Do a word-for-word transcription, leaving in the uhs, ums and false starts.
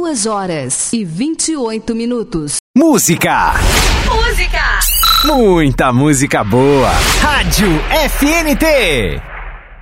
Duas horas e vinte e oito minutos. Música! Música! Muita música boa! Rádio F N T!